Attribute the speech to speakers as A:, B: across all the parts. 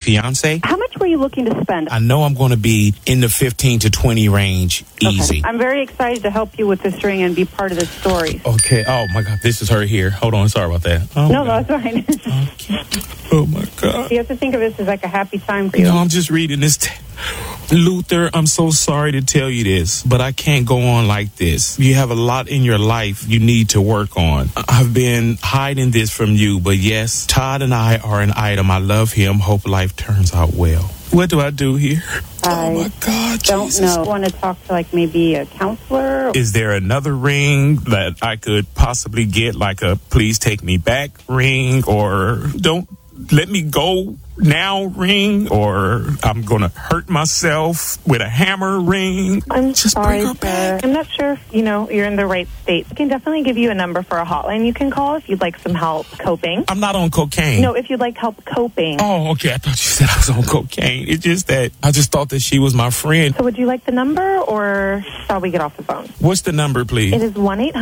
A: fiance.
B: How much were you looking to spend?
A: I know I'm going to be in the 15 to 20 range, easy.
B: Okay. I'm very excited to help you with this ring and be part of this story.
A: Okay. Oh, my God. This is her here. Hold on. Sorry about that. Oh,
B: no, that's fine.
A: Oh, my God.
B: You have to think of this as like a happy time for you.
A: No, I'm just reading this. Luther, I'm so sorry to tell you this, but I can't go on like this. You have a lot in your life you need to work on. I've been hiding this from you, but yes, Todd and I are an item. I love him. Hope life turns out well. What do I do here? Oh, my God,
B: don't
A: Jesus.
B: know. Want to talk to like maybe a counselor?
A: Is there another ring that I could possibly get, like a please take me back ring, or don't let me go now ring, or I'm going to hurt myself with a hammer ring?
C: I'm
A: Just
C: sorry,
A: bring her
C: sir.
A: back.
C: I'm not sure if, you're in the right state. I can definitely give you a number for a hotline you can call if you'd like some help coping.
A: I'm not on cocaine.
C: No, if you'd like help coping.
A: Oh, okay. I thought you said I was on cocaine. It's just that I just thought that she was my friend.
C: So would you like the number, or shall we get off the phone?
A: What's the number, please?
C: It is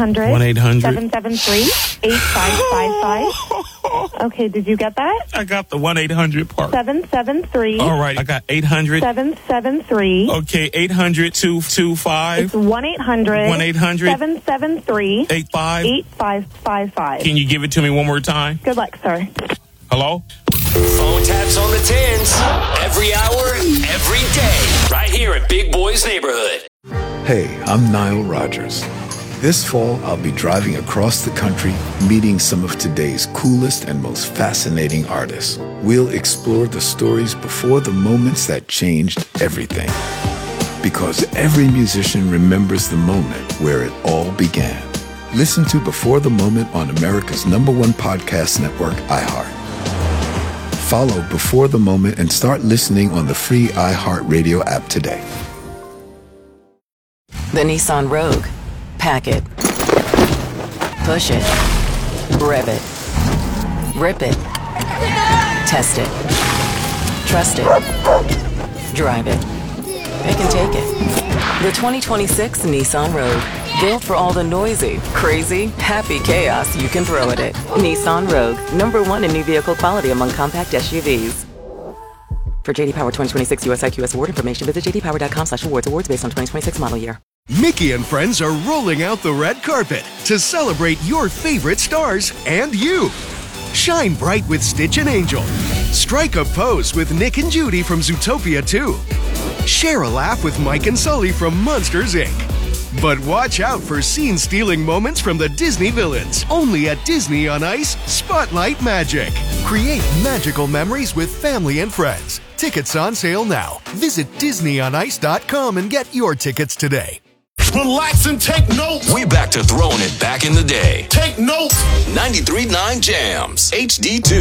C: 1-800-773-8555. Okay, did you get that?
A: I got the 1-800 part.
C: 773.
A: All right, I got 800.
C: 773.
A: Okay, 800-225.
C: It's 1-800. 8555.
A: Can you give it to me one more time?
C: Good luck, sir.
A: Hello?
D: Phone taps on the tins. Every hour, every day. Right here in Big Boy's Neighborhood.
E: Hey, I'm Nile Rodgers. This fall, I'll be driving across the country, meeting some of today's coolest and most fascinating artists. We'll explore the stories before the moments that changed everything. Because every musician remembers the moment where it all began. Listen to Before the Moment on America's #1 podcast network, iHeart. Follow Before the Moment and start listening on the free iHeartRadio app today.
F: The Nissan Rogue. Pack it. Push it. Rev it. Rip it. Test it. Trust it. Drive it. It can take it. The 2026 Nissan Rogue. Built for all the noisy, crazy, happy chaos you can throw at it. Nissan Rogue. #1 in new vehicle quality among compact SUVs. For JD Power 2026 US IQS award information, visit jdpower.com/awards. Awards based on 2026 model year.
G: Mickey and friends are rolling out the red carpet to celebrate your favorite stars and you. Shine bright with Stitch and Angel. Strike a pose with Nick and Judy from Zootopia 2. Share a laugh with Mike and Sully from Monsters, Inc. But watch out for scene-stealing moments from the Disney villains. Only at Disney on Ice Spotlight Magic. Create magical memories with family and friends. Tickets on sale now. Visit DisneyOnIce.com and get your tickets today.
H: Relax and take notes.
D: We're back to throwing it back in the day.
H: Take notes.
D: 93.9 Jams. HD2.